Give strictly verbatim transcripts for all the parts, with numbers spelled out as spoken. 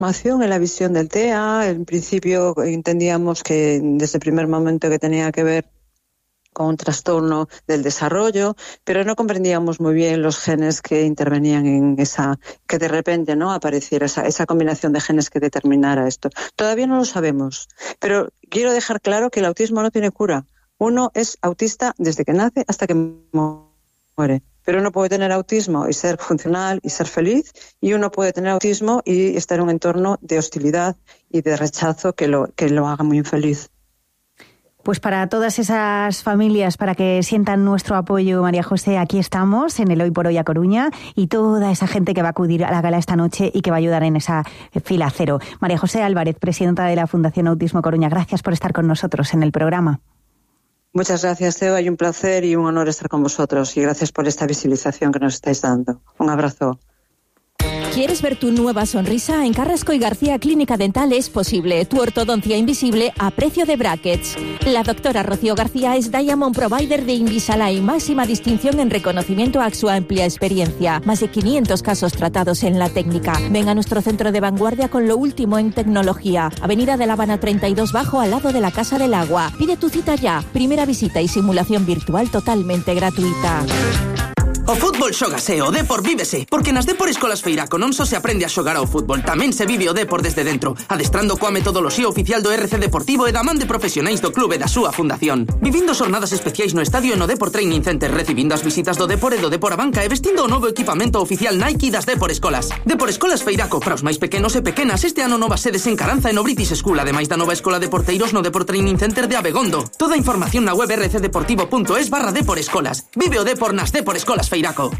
en la visión del T E A. En principio entendíamos que desde el primer momento que tenía que ver con un trastorno del desarrollo, pero no comprendíamos muy bien los genes que intervenían en esa, que de repente no apareciera esa, esa combinación de genes que determinara esto. Todavía no lo sabemos, pero quiero dejar claro que el autismo no tiene cura. Uno es autista desde que nace hasta que muere, pero uno puede tener autismo y ser funcional y ser feliz, y uno puede tener autismo y estar en un entorno de hostilidad y de rechazo que lo, que lo haga muy infeliz. Pues para todas esas familias, para que sientan nuestro apoyo, María José, aquí estamos en el Hoy por Hoy a Coruña, y toda esa gente que va a acudir a la gala esta noche y que va a ayudar en esa fila cero. María José Álvarez, presidenta de la Fundación Autismo Coruña, gracias por estar con nosotros en el programa. Muchas gracias, Eva, y un placer y un honor estar con vosotros, y gracias por esta visibilización que nos estáis dando. Un abrazo. ¿Quieres ver tu nueva sonrisa? En Carrasco y García Clínica Dental es posible. Tu ortodoncia invisible a precio de brackets. La doctora Rocío García es Diamond Provider de Invisalign, máxima distinción en reconocimiento a su amplia experiencia. Más de quinientos casos tratados en la técnica. Ven a nuestro centro de vanguardia con lo último en tecnología. Avenida de La Habana treinta y dos Bajo, al lado de la Casa del Agua. Pide tu cita ya. Primera visita y simulación virtual totalmente gratuita. O fútbol xógase, o depor vívese, porque nas Depor Escolas Feiraco non só se aprende a xogar ao fútbol, tamén se vive o depor desde dentro, adestrando coa metodoloxía oficial do R C Deportivo e da man de profesionais do clube e da súa fundación. Vivindo xornadas especiais no estadio e no Depor Training Center, recibindo as visitas do Depor e do Depor a banca e vestindo o novo equipamento oficial Nike das Depor Escolas. Depor Escolas Feiraco, para os máis pequenos e pequenas, este ano novas sedes en Caranza e no British School, ademais da nova escola de porteiros no Depor Training Center de Abegondo. Toda a información na web rcdeportivo.es barra Depor Escolas. Vive o Depor nas Depor Escolas Feiraco.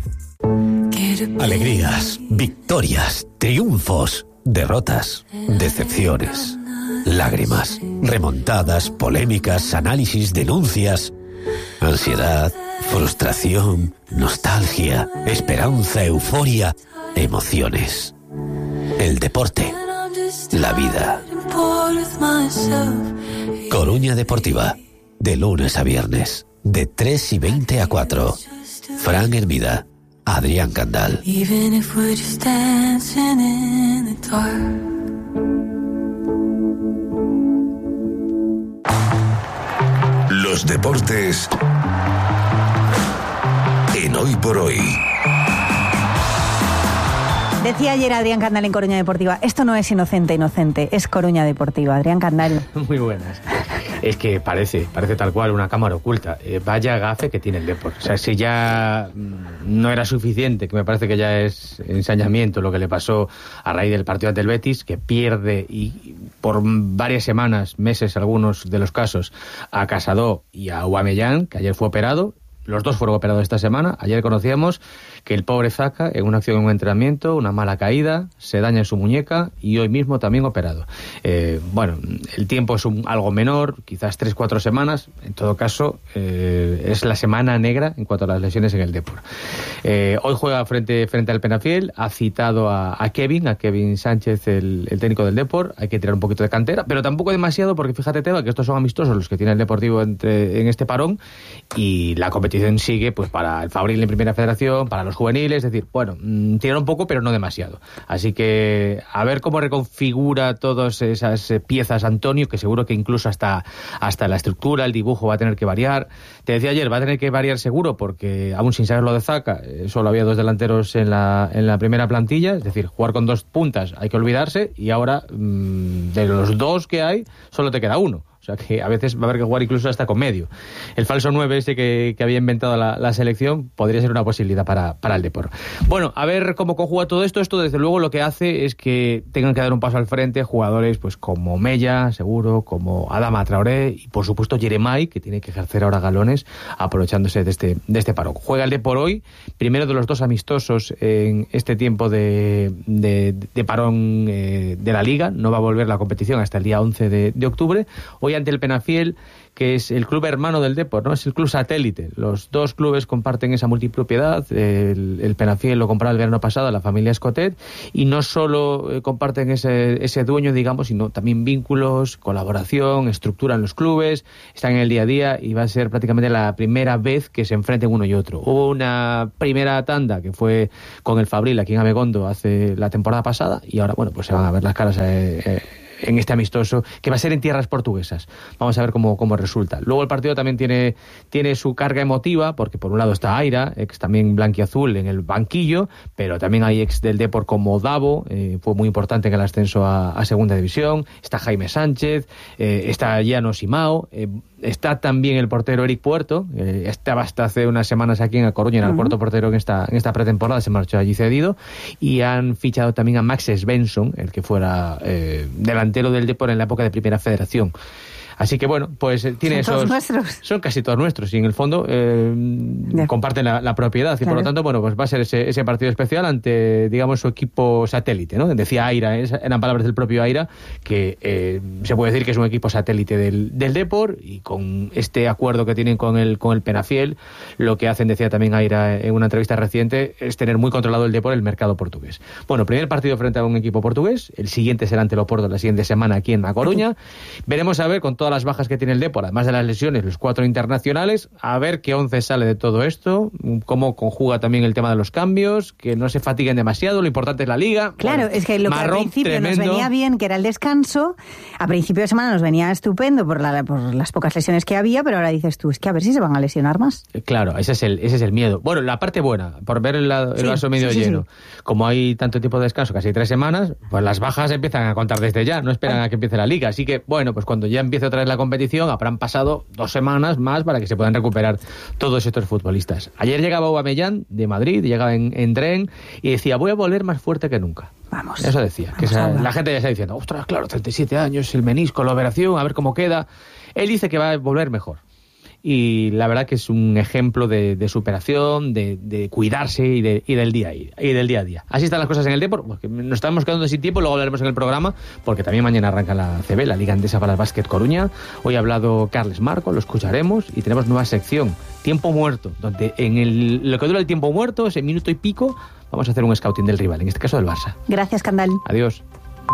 Alegrías, victorias, triunfos, derrotas, decepciones, lágrimas, remontadas, polémicas, análisis, denuncias, ansiedad, frustración, nostalgia, esperanza, euforia, emociones. El deporte, la vida. Coruña Deportiva, de lunes a viernes, de tres y veinte a cuatro. Fran Hermida, Adrián Candal. Los deportes en Hoy por Hoy. Decía ayer Adrián Candal en Coruña Deportiva, esto no es inocente, inocente, es Coruña Deportiva. Adrián Candal. Muy buenas. Es que parece, parece tal cual una cámara oculta. Eh, vaya gafe que tiene el Depor. O sea, si ya no era suficiente, que me parece que ya es ensañamiento lo que le pasó a raíz del partido ante el Betis, que pierde y por varias semanas, meses, algunos de los casos, a Casado y a Aubameyang, que ayer fue operado. Los dos fueron operados esta semana. Ayer conocíamos que el pobre Zaka, en una acción en un entrenamiento, una mala caída, se daña en su muñeca y hoy mismo también operado. Eh, bueno, el tiempo es un, algo menor, quizás tres, cuatro semanas. En todo caso, eh, es la semana negra en cuanto a las lesiones en el Depor. Eh, hoy juega frente, frente al Penafiel, ha citado a, a Kevin, a Kevin Sánchez, el, el técnico del Depor. Hay que tirar un poquito de cantera, pero tampoco demasiado, porque fíjate, Teba, que estos son amistosos los que tiene el Deportivo entre, en este parón, y la competición sigue pues para el Fabril en Primera Federación, para los juveniles, es decir, bueno, tirar un poco pero no demasiado, así que a ver cómo reconfigura todas esas piezas Antonio, que seguro que incluso hasta, hasta la estructura, el dibujo va a tener que variar. Te decía ayer, va a tener que variar seguro, porque aún sin saber lo de Zaka, solo había dos delanteros en la, en la primera plantilla, es decir, jugar con dos puntas hay que olvidarse, y ahora de los dos que hay solo te queda uno. O sea que a veces va a haber que jugar incluso hasta con medio. El falso nueve ese que, que había inventado la, la selección podría ser una posibilidad para, para el Depor. Bueno, a ver cómo conjuga todo esto. Esto desde luego lo que hace es que tengan que dar un paso al frente jugadores pues como Mella, seguro, como Adama Traoré y por supuesto Jeremai, que tiene que ejercer ahora galones aprovechándose de este, de este parón. Juega el Depor hoy, primero de los dos amistosos en este tiempo de, de, de parón eh, de la Liga. No va a volver la competición hasta el día once de, de octubre. Hoy hoy ante el Penafiel, que es el club hermano del Depor, ¿no? Es el club satélite. Los dos clubes comparten esa multipropiedad. El, el Penafiel lo compró el verano pasado la familia Escotet, y no solo eh, comparten ese, ese dueño, digamos, sino también vínculos, colaboración, estructura en los clubes, están en el día a día, y va a ser prácticamente la primera vez que se enfrenten uno y otro. Hubo una primera tanda que fue con el Fabril aquí en Abegondo hace la temporada pasada, y ahora, bueno, pues se van a ver las caras eh, eh, en este amistoso, que va a ser en tierras portuguesas. Vamos a ver cómo, cómo resulta. Luego el partido también tiene, tiene su carga emotiva, porque por un lado está Aira, ex también blanquiazul en el banquillo, pero también hay ex del Depor como Davo, eh, fue muy importante en el ascenso a, a Segunda División, está Jaime Sánchez, eh, está Llano Simao, eh, está también el portero Eric Puerto, eh, estaba hasta hace unas semanas aquí en A Coruña, en el uh-huh. cuarto portero en esta, en esta pretemporada, se marchó allí cedido, y han fichado también a Max Svensson, el que fuera eh, delantero del Depor en la época de Primera Federación. Así que bueno, pues tiene son esos... Todos nuestros. Son casi todos nuestros, y en el fondo eh, comparten la, la propiedad, claro. Y por lo tanto, bueno, pues va a ser ese, ese partido especial ante, digamos, su equipo satélite, ¿no? Decía Aira, eran palabras del propio Aira, que eh, se puede decir que es un equipo satélite del, del Depor, y con este acuerdo que tienen con el, con el Penafiel, lo que hacen, decía también Aira en una entrevista reciente, es tener muy controlado el Depor el mercado portugués. Bueno, primer partido frente a un equipo portugués, el siguiente será ante el Oporto la siguiente semana aquí en A Coruña. Veremos a ver, con todas las bajas que tiene el Depor, además de las lesiones, los cuatro internacionales, a ver qué once sale de todo esto, cómo conjuga también el tema de los cambios, que no se fatiguen demasiado, lo importante es la Liga. Claro, bueno, es que lo que al principio tremendo. Nos venía bien, que era el descanso, a principio de semana nos venía estupendo por, la, por las pocas lesiones que había, pero ahora dices tú, es que a ver si se van a lesionar más. Claro, ese es el, ese es el miedo. Bueno, la parte buena, por ver el, el sí, vaso medio sí, sí, lleno, sí. Como hay tanto tiempo de descanso, casi tres semanas, pues las bajas empiezan a contar desde ya, no esperan ah. a que empiece la Liga, así que bueno, pues cuando ya empiece otra vez la competición, habrán pasado dos semanas más para que se puedan recuperar todos estos futbolistas. Ayer llegaba Aubameyang de Madrid, llegaba en, en tren, y decía, voy a volver más fuerte que nunca. Vamos. Eso decía. Que esa, la gente ya está diciendo, ostras, claro, treinta y siete años, el menisco, la operación, a ver cómo queda. Él dice que va a volver mejor. Y la verdad que es un ejemplo de, de superación, de, de cuidarse y, de, y, del día, y del día a día. Así están las cosas en el Depor, porque nos estamos quedando sin tiempo, luego hablaremos en el programa, porque también mañana arranca la C B, la Liga Endesa para el Básquet Coruña. Hoy ha hablado Carles Marco, lo escucharemos, y tenemos nueva sección, Tiempo Muerto, donde en el, lo que dura el tiempo muerto, ese minuto y pico, vamos a hacer un scouting del rival, en este caso del Barça. Gracias, Candal. Adiós.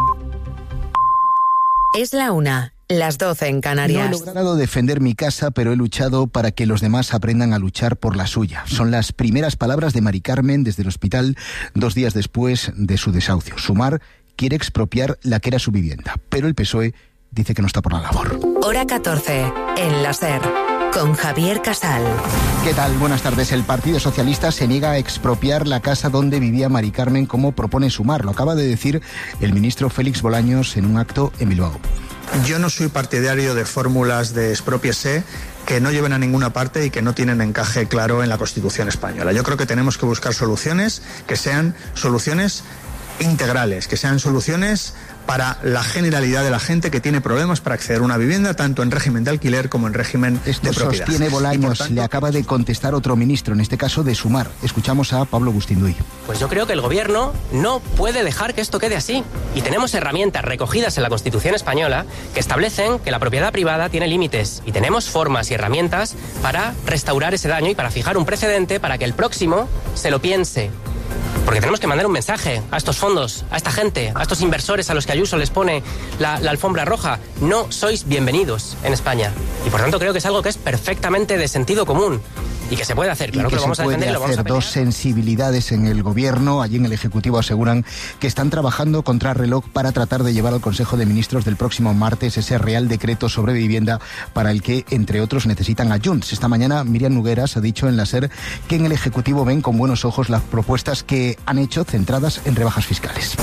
Es la una. Las doce en Canarias. No he logrado defender mi casa, pero he luchado para que los demás aprendan a luchar por la suya. Son las primeras palabras de Mari Carmen desde el hospital dos días después de su desahucio. Sumar quiere expropiar la que era su vivienda, pero el P S O E dice que no está por la labor. Hora catorce, en la SER, con Javier Casal. ¿Qué tal? Buenas tardes. El Partido Socialista se niega a expropiar la casa donde vivía Mari Carmen, como propone Sumar. Lo acaba de decir el ministro Félix Bolaños en un acto en Bilbao. Yo no soy partidario de fórmulas de expropiese que no lleven a ninguna parte y que no tienen encaje claro en la Constitución española. Yo creo que tenemos que buscar soluciones que sean soluciones integrales, que sean soluciones para la generalidad de la gente que tiene problemas para acceder a una vivienda, tanto en régimen de alquiler como en régimen Esto de propiedad. Sostiene Bolaños, tanto, le acaba de contestar otro ministro, en este caso de Sumar. Escuchamos a Pablo Bustinduy. Pues yo creo que el gobierno no puede dejar que esto quede así. Y tenemos herramientas recogidas en la Constitución española que establecen que la propiedad privada tiene límites. Y tenemos formas y herramientas para restaurar ese daño y para fijar un precedente para que el próximo se lo piense. Porque tenemos que mandar un mensaje a estos fondos, a esta gente, a estos inversores a los que Ayuso les pone la, la alfombra roja. No sois bienvenidos en España. Y por tanto creo que es algo que es perfectamente de sentido común. Y que se puede hacer, claro y que, que lo vamos se a defender y lo vamos a pelear. Dos sensibilidades en el gobierno, allí en el Ejecutivo aseguran que están trabajando contra reloj para tratar de llevar al Consejo de Ministros del próximo martes ese Real Decreto sobre vivienda para el que, entre otros, necesitan a Junts. Esta mañana Miriam Nogueras ha dicho en la SER que en el Ejecutivo ven con buenos ojos las propuestas que han hecho centradas en rebajas fiscales.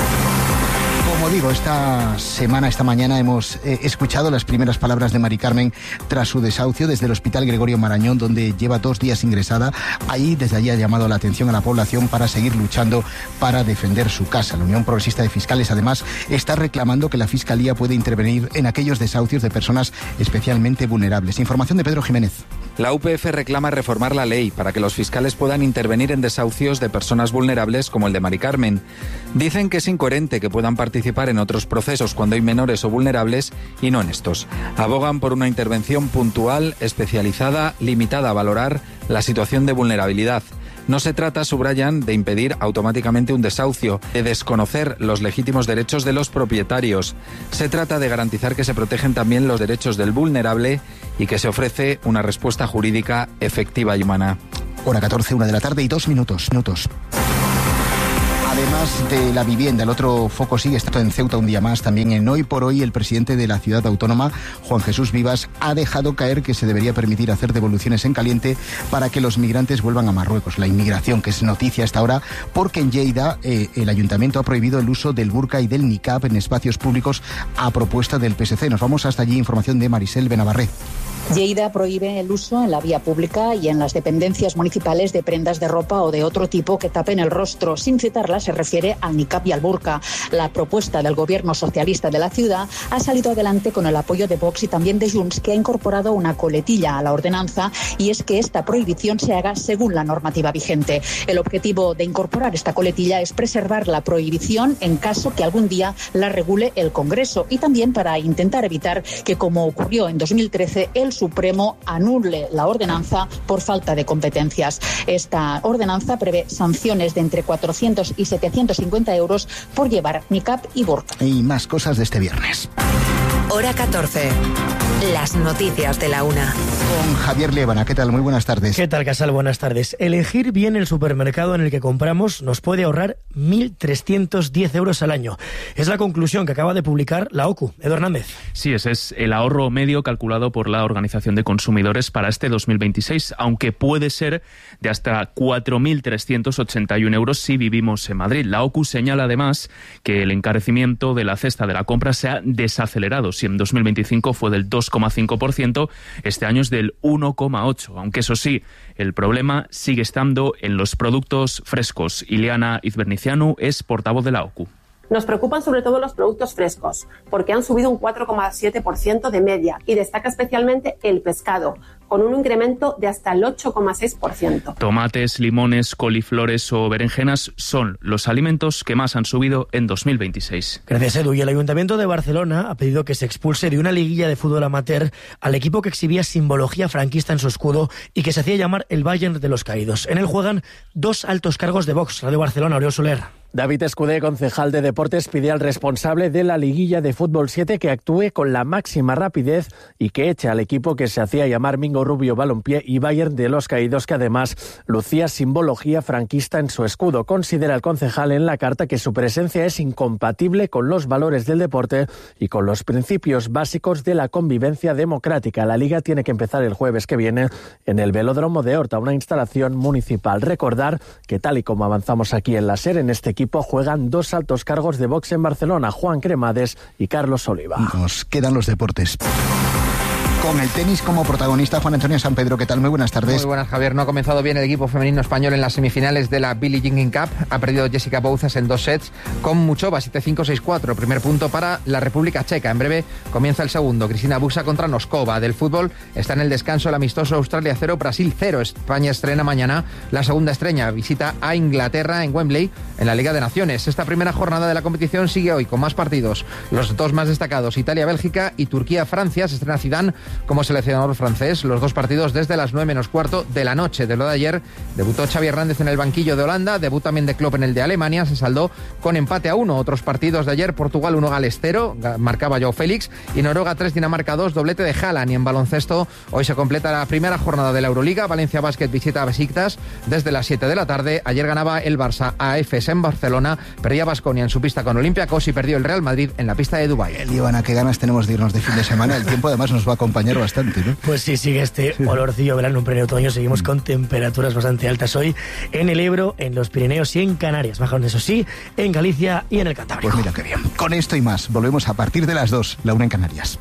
Como digo, esta semana, esta mañana hemos eh, escuchado las primeras palabras de Mari Carmen tras su desahucio desde el Hospital Gregorio Marañón, donde lleva dos días ingresada. Ahí, desde allí ha llamado la atención a la población para seguir luchando para defender su casa. La Unión Progresista de Fiscales, además, está reclamando que la Fiscalía puede intervenir en aquellos desahucios de personas especialmente vulnerables. Información de Pedro Jiménez. La U P F reclama reformar la ley para que los fiscales puedan intervenir en desahucios de personas vulnerables como el de Mari Carmen. Dicen que es incoherente que puedan participar participar en otros procesos cuando hay menores o vulnerables y no en estos. Abogan por una intervención puntual, especializada, limitada a valorar la situación de vulnerabilidad. No se trata, subrayan, de impedir automáticamente un desahucio, de desconocer los legítimos derechos de los propietarios. Se trata de garantizar que se protegen también los derechos del vulnerable y que se ofrece una respuesta jurídica efectiva y humana. Hora catorce, una de la tarde y dos minutos. minutos. Además de la vivienda, el otro foco sigue estando en Ceuta un día más. También en Hoy por Hoy, el presidente de la ciudad autónoma, Juan Jesús Vivas, ha dejado caer que se debería permitir hacer devoluciones en caliente para que los migrantes vuelvan a Marruecos. La inmigración, que es noticia hasta ahora, porque en Lleida eh, el ayuntamiento ha prohibido el uso del burka y del niqab en espacios públicos a propuesta del P S C. Nos vamos hasta allí, información de Marisel Benavarré. Lleida prohíbe el uso en la vía pública y en las dependencias municipales de prendas de ropa o de otro tipo que tapen el rostro. Sin citarla, se refiere al niqab y al burka. La propuesta del gobierno socialista de la ciudad ha salido adelante con el apoyo de Vox y también de Junts, que ha incorporado una coletilla a la ordenanza, y es que esta prohibición se haga según la normativa vigente. El objetivo de incorporar esta coletilla es preservar la prohibición en caso que algún día la regule el Congreso, y también para intentar evitar que, como ocurrió en dos mil trece, el Supremo anule la ordenanza por falta de competencias. Esta ordenanza prevé sanciones de entre cuatrocientos y setecientos cincuenta euros por llevar niqab y burka. Y más cosas de este viernes. Hora catorce. Las noticias de la una. Con Javier Lévana. ¿Qué tal? Muy buenas tardes. ¿Qué tal, Casal? Buenas tardes. Elegir bien el supermercado en el que compramos nos puede ahorrar mil trescientos diez euros al año. Es la conclusión que acaba de publicar la O C U. Edu Hernández. Sí, ese es el ahorro medio calculado por la Organización de Consumidores para este dos mil veintiséis, aunque puede ser de hasta cuatro mil trescientos ochenta y uno euros si vivimos en Madrid. La O C U señala además que el encarecimiento de la cesta de la compra se ha desacelerado. Si en dos mil veinticinco fue del dos coma cinco por ciento, este año es del uno coma ocho por ciento, aunque eso sí, el problema sigue estando en los productos frescos. Ileana Izbernicianu es portavoz de la O C U. Nos preocupan sobre todo los productos frescos, porque han subido un cuatro coma siete por ciento de media, y destaca especialmente el pescado, con un incremento de hasta el ocho coma seis por ciento. Tomates, limones, coliflores o berenjenas son los alimentos que más han subido en dos mil veintiséis. Gracias, Edu. Y el Ayuntamiento de Barcelona ha pedido que se expulse de una liguilla de fútbol amateur al equipo que exhibía simbología franquista en su escudo y que se hacía llamar el Bayern de los Caídos. En él juegan dos altos cargos de Vox. Radio Barcelona, Oriol Soler. David Escudé, concejal de Deportes, pide al responsable de la liguilla de Fútbol siete que actúe con la máxima rapidez y que eche al equipo que se hacía llamar Mingo Rubio Balompié y Bayern de los Caídos, que además lucía simbología franquista en su escudo. Considera el concejal en la carta que su presencia es incompatible con los valores del deporte y con los principios básicos de la convivencia democrática. La liga tiene que empezar el jueves que viene en el Velódromo de Horta, una instalación municipal. Recordar que, tal y como avanzamos aquí en la SER, en este equipo juegan dos altos cargos de Vox en Barcelona, Juan Cremades y Carlos Oliva. Nos quedan los deportes. Con el tenis como protagonista, Juan Antonio San Pedro. ¿Qué tal? Muy buenas tardes. Muy buenas, Javier. No ha comenzado bien el equipo femenino español en las semifinales de la Billie Jean Cup. Ha perdido Jessica Bouzas en dos sets con Muchova, siete cinco, seis cuatro. Primer punto para la República Checa. En breve comienza el segundo. Cristina Busa contra Noskova. Del fútbol está en el descanso el amistoso Australia cero, Brasil cero. España estrena mañana la segunda estrella. Visita a Inglaterra en Wembley en la Liga de Naciones. Esta primera jornada de la competición sigue hoy con más partidos. Los dos más destacados, Italia-Bélgica y Turquía-Francia. Se estrena Zidane como seleccionador francés. Los dos partidos desde las nueve menos cuarto de la noche. De lo de ayer, debutó Xavi Hernández en el banquillo de Holanda, debut también de Klopp en el de Alemania, se saldó con empate a uno. Otros partidos de ayer, Portugal uno, Gales cero, marcaba Joao Félix, y Noruega tres, Dinamarca dos, doblete de Haaland. Y en baloncesto, hoy se completa la primera jornada de la Euroliga. Valencia Basket visita a Besiktas desde las siete de la tarde. Ayer ganaba el Barça a Efes en Barcelona, perdía Baskonia en su pista con Olympiacos y perdió el Real Madrid en la pista de Dubái. Ivana, qué ganas tenemos de irnos de fin de semana. El tiempo además nos va a acompañar bastante, ¿no? Pues sí, sigue este olorcillo verano en pleno otoño. Seguimos con temperaturas bastante altas hoy en el Ebro, en los Pirineos y en Canarias. Bajaron, eso sí, en Galicia y en el Cantábrico. Pues mira qué bien. Con esto y más, volvemos a partir de las dos, la una en Canarias.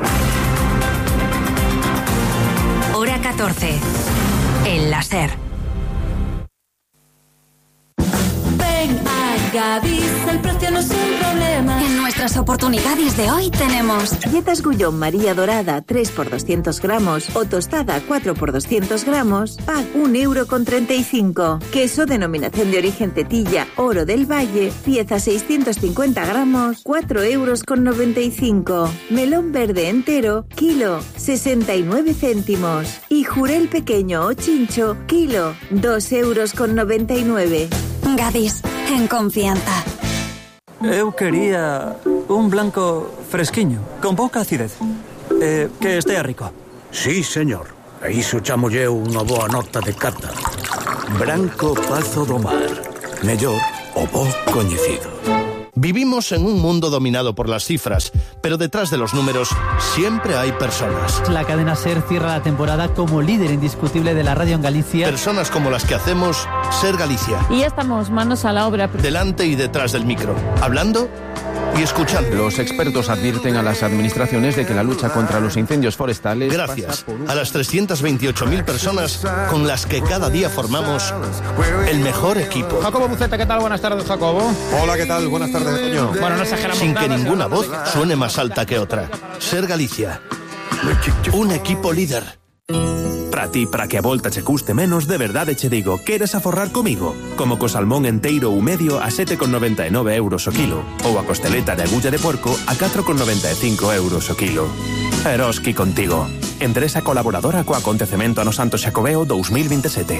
Hora catorce, en la SER. Ven a Gadis, el precio no es un problema. En nuestras oportunidades de hoy tenemos galletas Gullón María Dorada tres por doscientos gramos o tostada cuatro por doscientos gramos, pack un euro con treinta y cinco. Queso denominación de origen Tetilla Oro del Valle, pieza seiscientos cincuenta gramos, cuatro euros con noventa y cinco. Melón verde entero, kilo, sesenta y nueve céntimos. Y jurel pequeño o chincho, kilo, dos euros con noventa y nueve. Gadis, en confianza. Eu quería un blanco fresquiño, con pouca acidez. Eh, que estea rico. Sí, señor. E iso chamo eu unha boa nota de cata. Branco Pazo do Mar. Mellor o bo coñecido. Vivimos en un mundo dominado por las cifras, pero detrás de los números siempre hay personas. La cadena SER cierra la temporada como líder indiscutible de la radio en Galicia. Personas como las que hacemos SER Galicia. Y ya estamos manos a la obra. Delante y detrás del micro, hablando y escuchando. Los expertos advierten a las administraciones de que la lucha contra los incendios forestales... Gracias a las trescientas veintiocho mil personas con las que cada día formamos el mejor equipo. Jacobo Buceta, ¿qué tal? Buenas tardes, Jacobo. Hola, ¿qué tal? Buenas tardes, Toño. Bueno, no exageramos Sin nada, que ninguna voz suene más alta que otra. SER Galicia. Un equipo líder. Para ti, para que a volta che custe menos, de verdade che digo, queres aforrar comigo? Como co salmón enteiro ou medio a sete con noventa e nove euros o kilo, ou a costeleta de agulla de porco a catro con noventa e cinco euros o kilo. Eroski contigo. Empresa colaboradora co acontecemento Ano Santo Xacobeo dous mil veintisiete.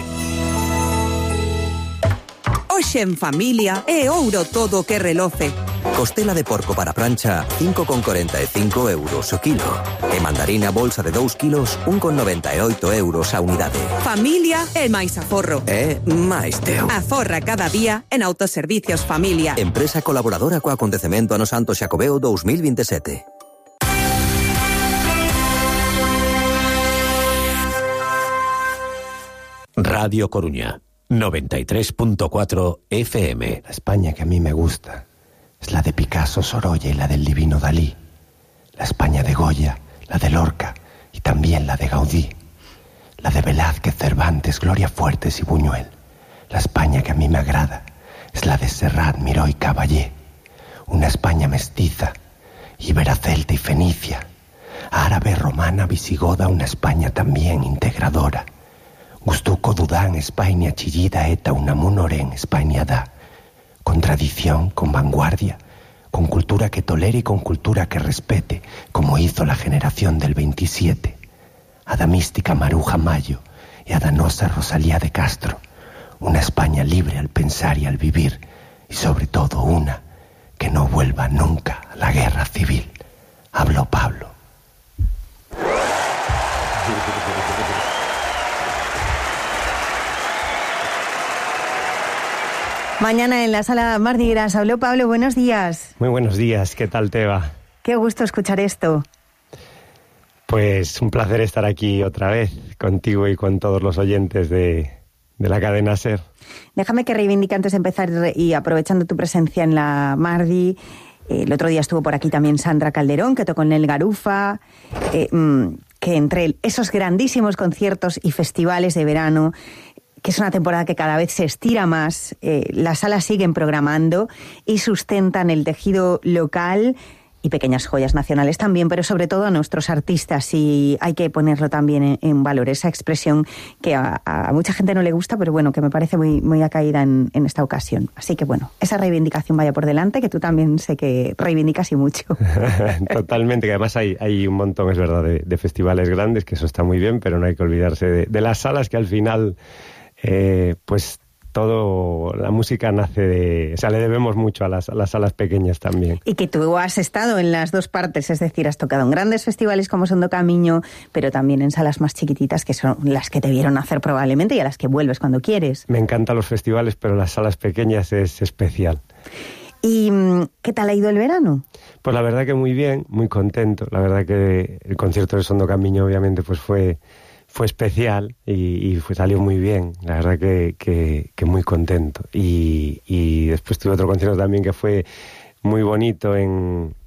Hoxe en familia é ouro todo o que reloce. Costela de porco para plancha, cinco con corenta e cinco euros o kilo. E mandarina bolsa de dous kilos, un con noventa e oito euros a unidade. Familia é máis aforro. É máis teu. Aforra cada día en Autoservicios Familia. Empresa colaboradora co acontecemento Ano Santo Xacobeo dous mil veintisiete. Radio Coruña, noventa y tres punto cuatro F M. La España que a mí me gusta es la de Picasso, Sorolla y la del divino Dalí. La España de Goya, la de Lorca y también la de Gaudí. La de Velázquez, Cervantes, Gloria Fuertes y Buñuel. La España que a mí me agrada es la de Serrat, Miró y Caballé. Una España mestiza, íbera, celta y fenicia. Árabe, romana, visigoda, una España también integradora. Gustuco, Dudán, España, Chillida, Eta, Unamunoren, España da. Con tradición, con vanguardia, con cultura que tolere y con cultura que respete, como hizo la generación del veintisiete. Adamística Maruja Mayo y Adanosa Rosalía de Castro. Una España libre al pensar y al vivir, y sobre todo una que no vuelva nunca a la guerra civil. Habló Pablo. Mañana en la sala Mardi Gras habló Pablo. Buenos días. Muy buenos días. ¿Qué tal te va? Qué gusto escuchar esto. Pues un placer estar aquí otra vez contigo y con todos los oyentes de, de la cadena SER. Déjame que reivindique antes de empezar y aprovechando tu presencia en la Mardi. Eh, el otro día estuvo por aquí también Sandra Calderón, que tocó en el Garufa, eh, que entre esos grandísimos conciertos y festivales de verano, que es una temporada que cada vez se estira más, eh, las salas siguen programando y sustentan el tejido local y pequeñas joyas nacionales también, pero sobre todo a nuestros artistas, y hay que ponerlo también en, en valor, esa expresión que a, a mucha gente no le gusta, pero bueno, que me parece muy, muy acaída en, en esta ocasión. Así que bueno, esa reivindicación vaya por delante, que tú también sé que reivindicas y mucho. Totalmente, que además hay, hay un montón, es verdad, de, de festivales grandes, que eso está muy bien, pero no hay que olvidarse de, de las salas que al final... Eh, pues todo, la música nace de... O sea, le debemos mucho a las, a las salas pequeñas también. Y que tú has estado en las dos partes, es decir, has tocado en grandes festivales como Son do Camiño, pero también en salas más chiquititas, que son las que te vieron hacer probablemente y a las que vuelves cuando quieres. Me encantan los festivales, pero las salas pequeñas es especial. ¿Y qué tal ha ido el verano? Pues la verdad que muy bien, muy contento. La verdad que el concierto de Son do Camiño obviamente pues fue... fue especial y, y fue, salió muy bien, la verdad que, que, que muy contento. Y, y después tuve otro concierto también que fue muy bonito en,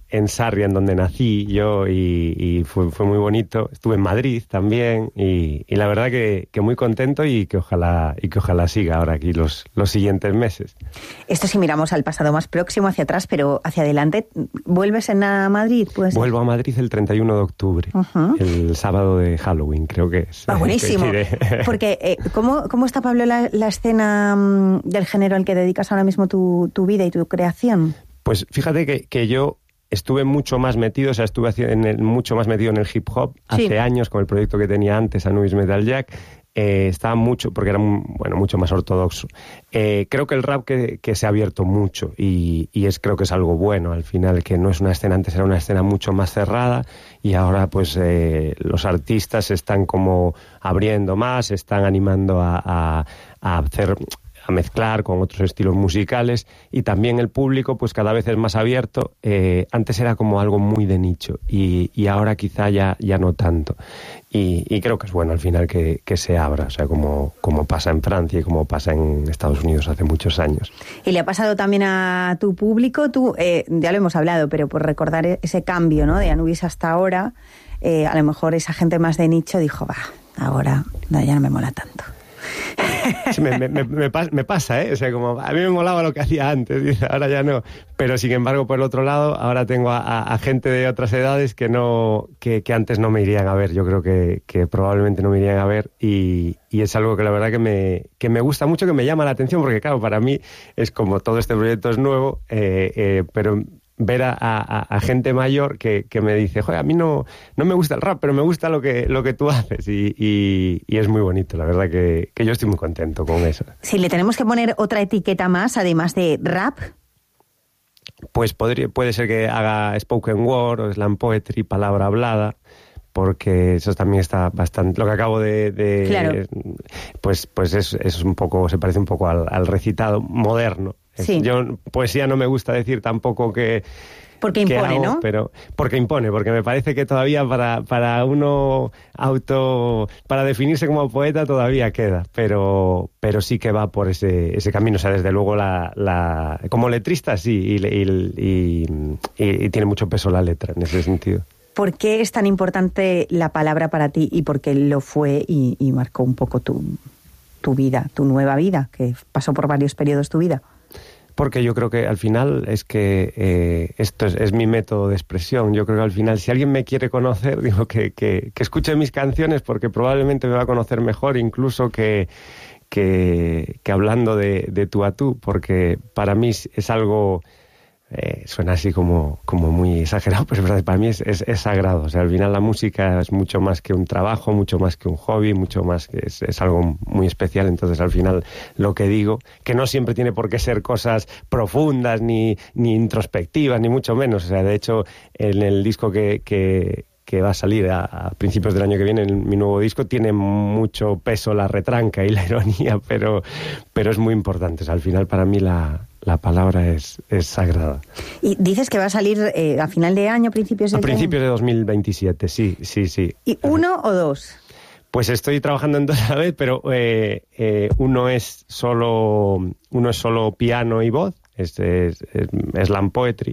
en Sarria, en donde nací yo, y, y fue, fue muy bonito. Estuve en Madrid también, y, y la verdad que, que muy contento y que ojalá y que ojalá siga ahora aquí los, los siguientes meses. Esto si miramos al pasado más próximo, hacia atrás, pero hacia adelante, ¿vuelves en a Madrid? ¿Puede ser? Vuelvo a Madrid el treinta y uno de octubre, uh-huh. el sábado de Halloween, creo que es. Ah, buenísimo. Porque, eh, ¿cómo, ¿cómo está, Pablo, la, la escena um, del género al que dedicas ahora mismo tu, tu vida y tu creación? Pues fíjate que, que yo estuve mucho más metido, o sea, estuve en el, mucho más metido en el hip hop sí. hace años con el proyecto que tenía antes, Anubis Metal Jack. Eh, estaba mucho, porque era bueno, mucho más ortodoxo. Eh, creo que el rap que, que se ha abierto mucho y, y es creo que es algo bueno al final, que no es una escena, antes era una escena mucho más cerrada y ahora pues eh, los artistas están como abriendo más, están animando a, a, a hacer... a mezclar con otros estilos musicales y también el público pues cada vez es más abierto. Eh, antes era como algo muy de nicho y, y ahora quizá ya, ya no tanto. Y, y creo que es bueno al final que, que se abra, o sea, como, como pasa en Francia y como pasa en Estados Unidos hace muchos años. Y le ha pasado también a tu público, tú, eh, ya lo hemos hablado, pero por recordar ese cambio, ¿no?, de Anubis hasta ahora, eh, a lo mejor esa gente más de nicho dijo, va, ahora no, ya no me mola tanto. Sí, me, me, me, me pasa, ¿eh? O sea, como a mí me molaba lo que hacía antes, ahora ya no. Pero sin embargo, por el otro lado, ahora tengo a, a, a gente de otras edades que no que, que antes no me irían a ver. Yo creo que, que probablemente no me irían a ver y, y es algo que la verdad que me, que me gusta mucho, que me llama la atención, porque claro, para mí es como todo este proyecto es nuevo, eh, eh, pero... ver a, a, a gente mayor que, que me dice, joder, a mí no, no me gusta el rap, pero me gusta lo que, lo que tú haces y, y, y es muy bonito, la verdad que, que yo estoy muy contento con eso. Si le tenemos que poner otra etiqueta más, además de rap... Pues podría, puede ser que haga spoken word o slam poetry, palabra hablada, porque eso también está bastante... Lo que acabo de... de claro. Pues, pues es, es un poco, se parece un poco al, al recitado moderno. Sí. Yo poesía no me gusta decir tampoco que... Porque impone, hago, ¿no? Pero porque impone, porque me parece que todavía para, para uno auto... Para definirse como poeta todavía queda, pero, pero sí que va por ese, ese camino. O sea, desde luego la, la como letrista sí, y, y, y, y, y tiene mucho peso la letra en ese sentido. ¿Por qué es tan importante la palabra para ti y por qué lo fue y, y marcó un poco tu, tu vida, tu nueva vida, que pasó por varios periodos tu vida? Porque yo creo que al final es que eh, esto es, es mi método de expresión. Yo creo que al final, si alguien me quiere conocer, digo que, que, que escuche mis canciones porque probablemente me va a conocer mejor incluso que, que, que hablando de, de tú a tú, porque para mí es algo... Eh, suena así como, como muy exagerado, pero es verdad, para mí es, es, es sagrado. O sea, al final la música es mucho más que un trabajo, mucho más que un hobby, mucho más que es, es algo muy especial. Entonces, al final, lo que digo, que no siempre tiene por qué ser cosas profundas, ni, ni introspectivas, ni mucho menos. O sea, de hecho, en el disco que... que que va a salir a, a principios del año que viene, en mi nuevo disco, tiene mucho peso la retranca y la ironía, pero, pero es muy importante. O sea, al final, para mí, la, la palabra es, es sagrada. Y dices que va a salir eh, a final de año, principios de A principios de dos mil veintisiete, sí, sí, sí. ¿Y uno o dos? Pues estoy trabajando en dos a la vez, pero eh, eh, uno es solo uno es solo piano y voz, es, es, es slam poetry,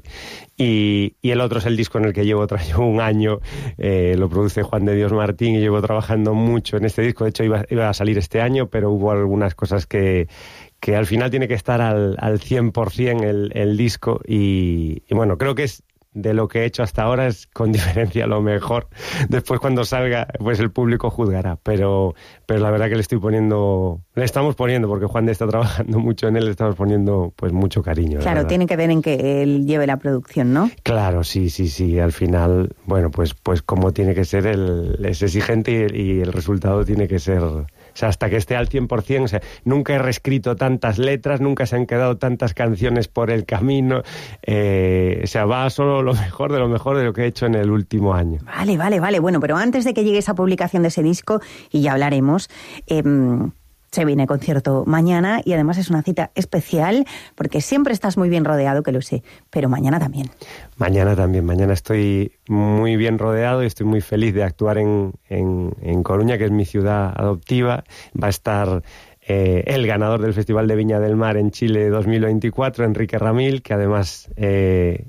y, y el otro es el disco en el que llevo, llevo un año, eh, lo produce Juan de Dios Martín y llevo trabajando mucho en este disco. De hecho iba, iba a salir este año, pero hubo algunas cosas que, que al final tiene que estar al, al cien por ciento el, el disco y, y bueno, creo que es de lo que he hecho hasta ahora es con diferencia lo mejor. Después cuando salga, pues el público juzgará, pero, pero la verdad que le estoy poniendo, le estamos poniendo, porque Juan de está trabajando mucho en él, le estamos poniendo pues mucho cariño. Claro, tiene que ver en que él lleve la producción, ¿no? Claro, sí, sí, sí, al final, bueno, pues, pues como tiene que ser, él es exigente y, y el resultado tiene que ser... O sea, hasta que esté al cien por ciento, o sea, nunca he reescrito tantas letras, nunca se han quedado tantas canciones por el camino, eh, o sea, va solo lo mejor de lo mejor de lo que he hecho en el último año. Vale, vale, vale. Bueno, pero antes de que llegue esa publicación de ese disco, y ya hablaremos, eh, se viene concierto mañana y además es una cita especial porque siempre estás muy bien rodeado, que lo sé, pero mañana también. Mañana también, mañana estoy muy bien rodeado y estoy muy feliz de actuar en, en, en Coruña, que es mi ciudad adoptiva. Va a estar eh, el ganador del Festival de Viña del Mar en Chile dos mil veinticuatro, Enrique Ramil, que además... Eh,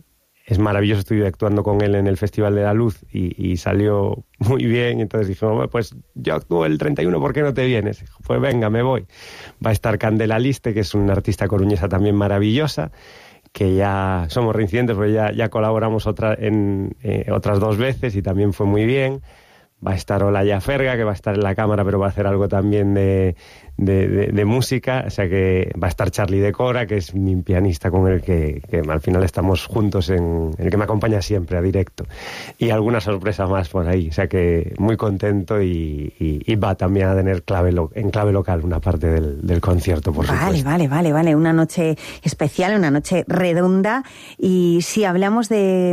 es maravilloso, estuve actuando con él en el Festival de la Luz y, y salió muy bien. Entonces dijimos, pues yo actúo el treinta y uno, ¿por qué no te vienes? Dijo, pues venga, me voy. Va a estar Candela Liste, que es una artista coruñesa también maravillosa, que ya somos reincidentes, porque ya, ya colaboramos otra, en eh, otras dos veces y también fue muy bien. Va a estar Olaya Ferga, que va a estar en la cámara, pero va a hacer algo también de, de, de, de música. O sea que va a estar Charlie de Cora, que es mi pianista con el que, que al final estamos juntos, en, en el que me acompaña siempre a directo. Y alguna sorpresa más por ahí. O sea que muy contento y, y, y va también a tener clave lo, en clave local una parte del, del concierto, por vale, supuesto. Vale, vale, vale. Una noche especial, una noche redonda. Y si hablamos de,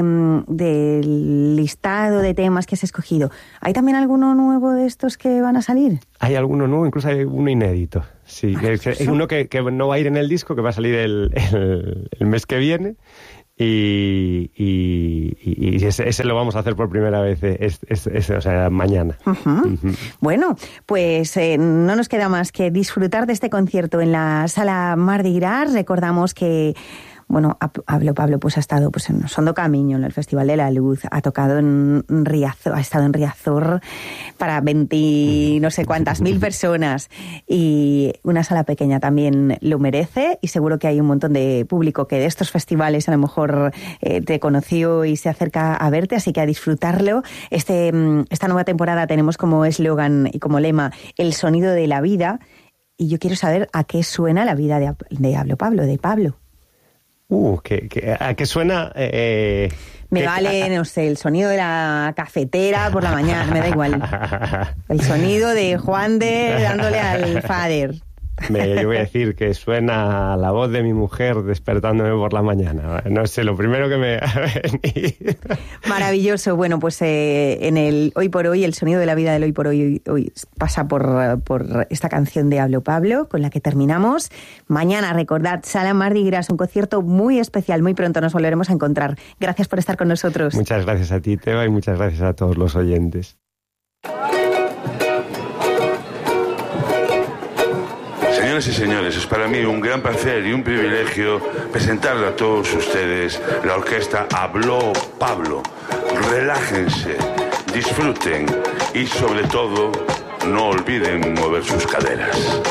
del listado de temas que has escogido, ¿hay también alguno nuevo de estos que van a salir? Hay alguno nuevo, incluso hay uno inédito. Sí, ah, es, es uno que, que no va a ir en el disco, que va a salir el, el, el mes que viene. Y, y, y ese, ese lo vamos a hacer por primera vez, es, es, es, o sea, mañana. Uh-huh. Uh-huh. Bueno, pues eh, no nos queda más que disfrutar de este concierto en la Sala Mardi Gras. Recordamos que bueno, Hablo Pablo pues ha estado pues en Sondo Camiño, en el Festival de la Luz, ha tocado en Riazor, ha estado en Riazor para veinte no sé cuántas mil personas, y una sala pequeña también lo merece, y seguro que hay un montón de público que de estos festivales a lo mejor eh, te conoció y se acerca a verte, así que a disfrutarlo. Este, esta nueva temporada tenemos como eslogan y como lema el sonido de la vida, y yo quiero saber a qué suena la vida de, de Hablo Pablo, de Pablo. Uh, ¿qué, qué, ¿a qué suena? Eh, me ¿qué, vale, no sé, el sonido de la cafetera por la mañana, me da igual. El sonido de Juan de dándole al fader. Me, yo voy a decir que suena la voz de mi mujer despertándome por la mañana. No sé, lo primero que me ha venido. Maravilloso. Bueno, pues eh, en el Hoy por Hoy, el sonido de la vida del Hoy por Hoy, hoy pasa por, por esta canción de Hablo Pablo, con la que terminamos. Mañana, recordad, Sala Mardi Gras, un concierto muy especial. Muy pronto nos volveremos a encontrar. Gracias por estar con nosotros. Muchas gracias a ti, Teba, y muchas gracias a todos los oyentes. Señoras y señores, es para mí un gran placer y un privilegio presentarle a todos ustedes la orquesta Hablo Pablo. Relájense, disfruten y sobre todo no olviden mover sus caderas.